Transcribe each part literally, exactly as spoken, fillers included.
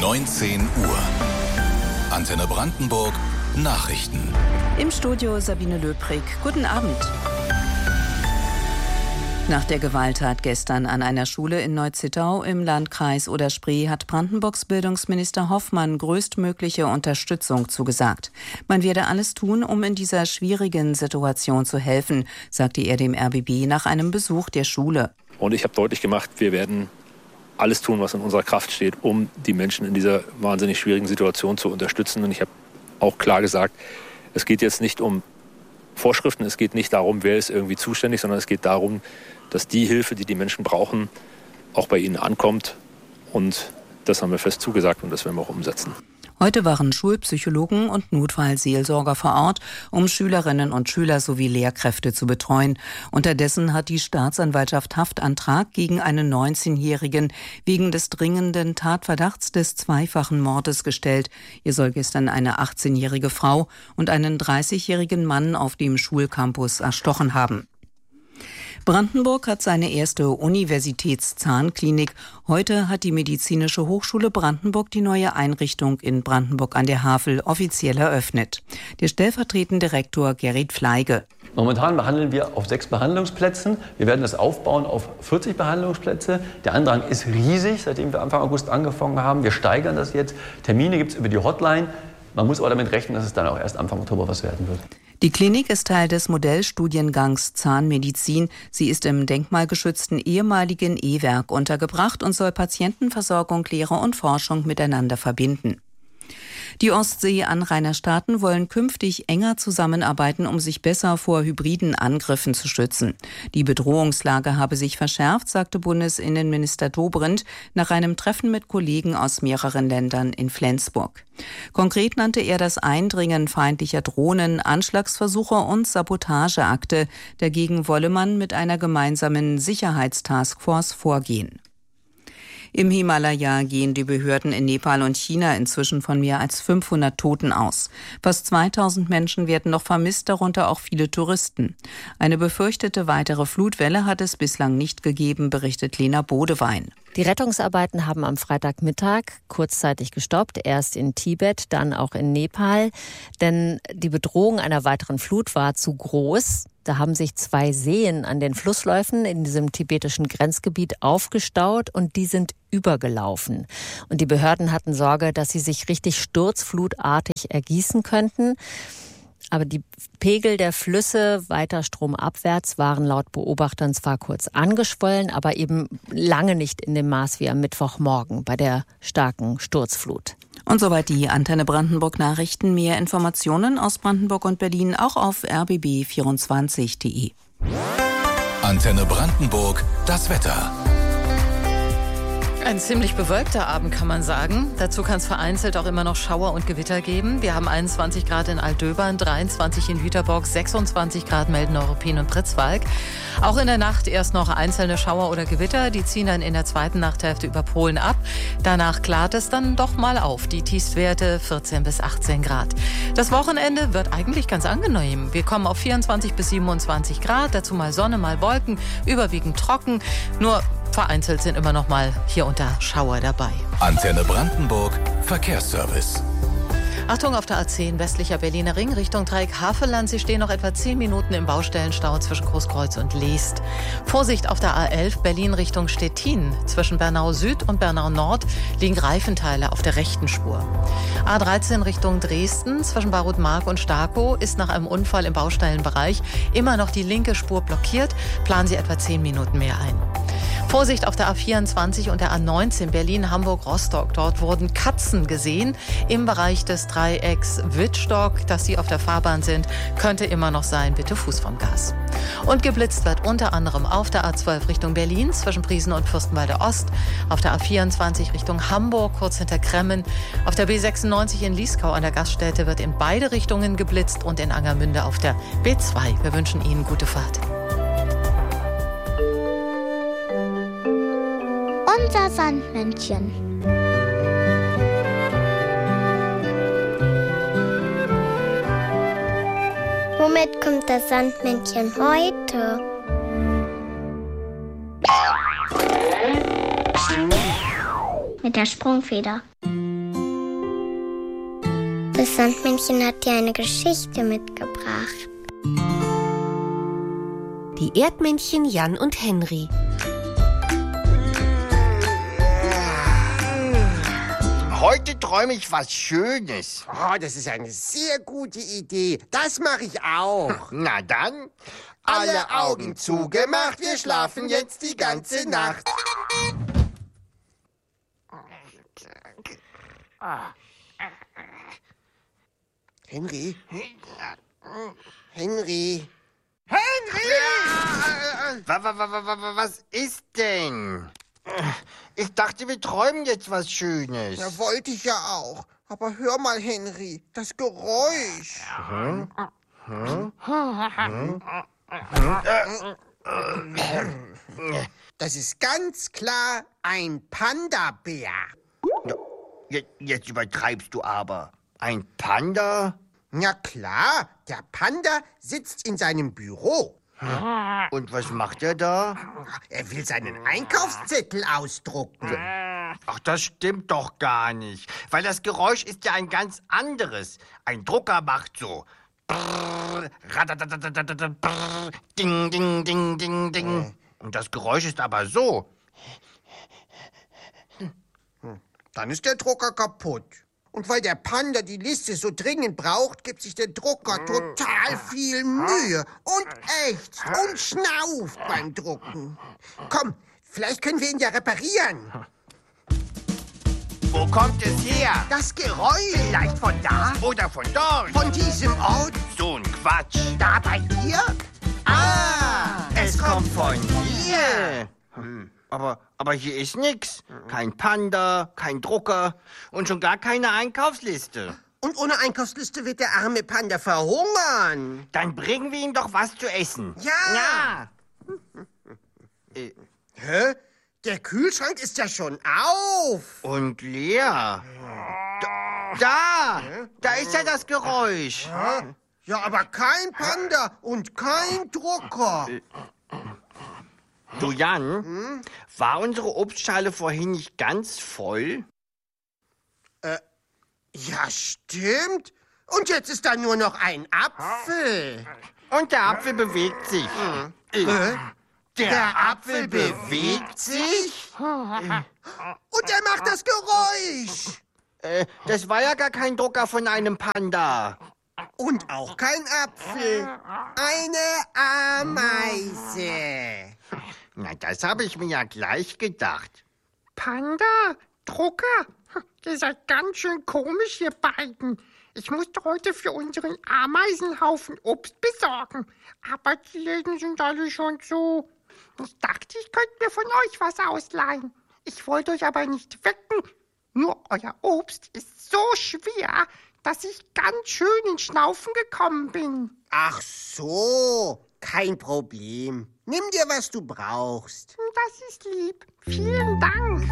neunzehn Uhr. Antenne Brandenburg Nachrichten. Im Studio Sabine Löbrig. Guten Abend. Nach der Gewalttat gestern an einer Schule in Neuzittau im Landkreis Oder-Spree hat Brandenburgs Bildungsminister Hoffmann größtmögliche Unterstützung zugesagt. Man werde alles tun, um in dieser schwierigen Situation zu helfen, sagte er dem R B B nach einem Besuch der Schule. Und ich habe deutlich gemacht, wir werden alles tun, was in unserer Kraft steht, um die Menschen in dieser wahnsinnig schwierigen Situation zu unterstützen. Und ich habe auch klar gesagt, es geht jetzt nicht um Vorschriften, es geht nicht darum, wer ist irgendwie zuständig, sondern es geht darum, dass die Hilfe, die die Menschen brauchen, auch bei ihnen ankommt. Und das haben wir fest zugesagt und das werden wir auch umsetzen. Heute waren Schulpsychologen und Notfallseelsorger vor Ort, um Schülerinnen und Schüler sowie Lehrkräfte zu betreuen. Unterdessen hat die Staatsanwaltschaft Haftantrag gegen einen neunzehnjährigen wegen des dringenden Tatverdachts des zweifachen Mordes gestellt. Ihr soll gestern eine achtzehnjährige Frau und einen dreißigjährigen Mann auf dem Schulcampus erstochen haben. Brandenburg hat seine erste Universitätszahnklinik. Heute hat die Medizinische Hochschule Brandenburg die neue Einrichtung in Brandenburg an der Havel offiziell eröffnet. Der stellvertretende Rektor Gerrit Fleige. Momentan behandeln wir auf sechs Behandlungsplätzen. Wir werden das aufbauen auf vierzig Behandlungsplätze. Der Andrang ist riesig, seitdem wir Anfang August angefangen haben. Wir steigern das jetzt. Termine gibt es über die Hotline. Man muss aber damit rechnen, dass es dann auch erst Anfang Oktober was werden wird. Die Klinik ist Teil des Modellstudiengangs Zahnmedizin. Sie ist im denkmalgeschützten ehemaligen E-Werk untergebracht und soll Patientenversorgung, Lehre und Forschung miteinander verbinden. Die Ostsee-Anrainerstaaten wollen künftig enger zusammenarbeiten, um sich besser vor hybriden Angriffen zu schützen. Die Bedrohungslage habe sich verschärft, sagte Bundesinnenminister Dobrindt nach einem Treffen mit Kollegen aus mehreren Ländern in Flensburg. Konkret nannte er das Eindringen feindlicher Drohnen, Anschlagsversuche und Sabotageakte. Dagegen wolle man mit einer gemeinsamen Sicherheitstaskforce vorgehen. Im Himalaya gehen die Behörden in Nepal und China inzwischen von mehr als fünfhundert Toten aus. Fast zweitausend Menschen werden noch vermisst, darunter auch viele Touristen. Eine befürchtete weitere Flutwelle hat es bislang nicht gegeben, berichtet Lena Bodewein. Die Rettungsarbeiten haben am Freitagmittag kurzzeitig gestoppt, erst in Tibet, dann auch in Nepal. Denn die Bedrohung einer weiteren Flut war zu groß. Da haben sich zwei Seen an den Flussläufen in diesem tibetischen Grenzgebiet aufgestaut und die sind übergelaufen. Und die Behörden hatten Sorge, dass sie sich richtig sturzflutartig ergießen könnten. Aber die Pegel der Flüsse weiter stromabwärts waren laut Beobachtern zwar kurz angeschwollen, aber eben lange nicht in dem Maß wie am Mittwochmorgen bei der starken Sturzflut. Und soweit die Antenne Brandenburg Nachrichten. Mehr Informationen aus Brandenburg und Berlin auch auf r b b vierundzwanzig punkt d e. Antenne Brandenburg, das Wetter. Ein ziemlich bewölkter Abend, kann man sagen. Dazu kann es vereinzelt auch immer noch Schauer und Gewitter geben. Wir haben einundzwanzig Grad in Altdöbern, dreiundzwanzig in Jüterbock, sechsundzwanzig Grad melden Neuruppin und Pritzwalk. Auch in der Nacht erst noch einzelne Schauer oder Gewitter. Die ziehen dann in der zweiten Nachthälfte über Polen ab. Danach klart es dann doch mal auf. Die Tiefstwerte vierzehn bis achtzehn Grad. Das Wochenende wird eigentlich ganz angenehm. Wir kommen auf vierundzwanzig bis siebenundzwanzig Grad. Dazu mal Sonne, mal Wolken. Überwiegend trocken. Nur vereinzelt sind immer noch mal hier und da Schauer dabei. Antenne Brandenburg Verkehrsservice. Achtung auf der A zehn, westlicher Berliner Ring, Richtung Dreieck-Havelland. Sie stehen noch etwa zehn Minuten im Baustellenstau zwischen Großkreuz und Leest. Vorsicht auf der A elf, Berlin Richtung Stettin. Zwischen Bernau Süd und Bernau Nord liegen Reifenteile auf der rechten Spur. A dreizehn Richtung Dresden, zwischen Barut-Mark und Starkow ist nach einem Unfall im Baustellenbereich immer noch die linke Spur blockiert. Planen Sie etwa zehn Minuten mehr ein. Vorsicht auf der A vierundzwanzig und der A neunzehn Berlin-Hamburg-Rostock. Dort wurden Katzen gesehen im Bereich des Dreiecks Wittstock. Dass sie auf der Fahrbahn sind, könnte immer noch sein. Bitte Fuß vom Gas. Und geblitzt wird unter anderem auf der A zwölf Richtung Berlin zwischen Priesen und Fürstenwalde Ost, auf der A vierundzwanzig Richtung Hamburg kurz hinter Kremmen, auf der B sechsundneunzig in Lieskau an der Gaststätte wird in beide Richtungen geblitzt und in Angermünde auf der B zwei. Wir wünschen Ihnen gute Fahrt. Unser Sandmännchen. Womit kommt das Sandmännchen heute? mit der Sprungfeder. Das Sandmännchen hat dir eine Geschichte mitgebracht. Die Erdmännchen Jan und Henry. Heute träume ich was Schönes. Oh, das ist eine sehr gute Idee. Das mache ich auch. Na dann, alle Augen zugemacht, wir schlafen jetzt die ganze Nacht. Henry? Henry? Henry! Ja, wa, wa, wa, wa, was ist denn? Ich dachte, wir träumen jetzt was Schönes. Ja, wollte ich ja auch. Aber hör mal, Henry, das Geräusch. Hm? Hm? Hm? Das ist ganz klar ein Panda-Bär. Ja, jetzt übertreibst du aber. Ein Panda? Ja klar, der Panda sitzt in seinem Büro. Und was macht er da? Er will seinen Einkaufszettel ausdrucken. Ach, das stimmt doch gar nicht. Weil das Geräusch ist ja ein ganz anderes. Ein Drucker macht so. Brrr, brrr, ding, ding, ding, ding, ding. Und das Geräusch ist aber so. Dann ist der Drucker kaputt. Und weil der Panda die Liste so dringend braucht, gibt sich der Drucker total viel Mühe und ächzt und schnauft beim Drucken. Komm, vielleicht können wir ihn ja reparieren. Wo kommt es her? Das Geräusch. Vielleicht von da oder von dort. Von diesem Ort. So ein Quatsch. Da bei dir? Ah, es kommt von hier. Hm. Aber, aber hier ist nix. Kein Panda, kein Drucker und schon gar keine Einkaufsliste. Und ohne Einkaufsliste wird der arme Panda verhungern. Dann bringen wir ihm doch was zu essen. Ja. Ja. äh. Hä? Der Kühlschrank ist ja schon auf. Und leer. Da, da, da ist ja das Geräusch. Ja, ja, aber kein Panda und kein Drucker. Du Jan, hm? War unsere Obstschale vorhin nicht ganz voll? Äh, ja stimmt. Und jetzt ist da nur noch ein Apfel. Und der Apfel bewegt sich. Hm. Äh, der, der Apfel bewegt sich? Und er macht das Geräusch. Äh, das war ja gar kein Drucker von einem Panda. Und auch kein Apfel. Eine Ameise. Na, das habe ich mir ja gleich gedacht. Panda, Drucker, ihr seid ganz schön komisch, ihr beiden. Ich musste heute für unseren Ameisenhaufen Obst besorgen. Aber die Läden sind alle schon zu. Ich dachte, ich könnte mir von euch was ausleihen. Ich wollte euch aber nicht wecken. Nur euer Obst ist so schwer, dass ich ganz schön ins Schnaufen gekommen bin. Ach so, kein Problem. Nimm dir, was du brauchst. Das ist lieb. Vielen Dank.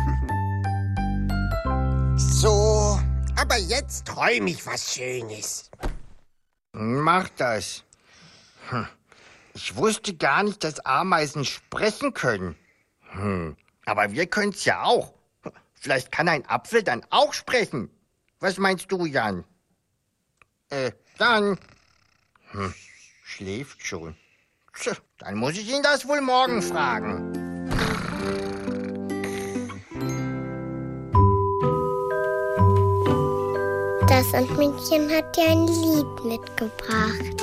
So, aber jetzt träume ich was Schönes. Mach das. Hm. Ich wusste gar nicht, dass Ameisen sprechen können. Hm. Aber wir können's ja auch. Vielleicht kann ein Apfel dann auch sprechen. Was meinst du, Jan? Äh, Jan? Hm. Schläft schon. Tja, dann muss ich ihn das wohl morgen fragen. Das Sandmännchen hat dir ein Lied mitgebracht.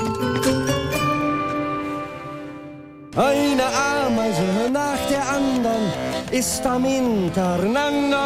Eine Ameise nach der anderen ist am Hintereinander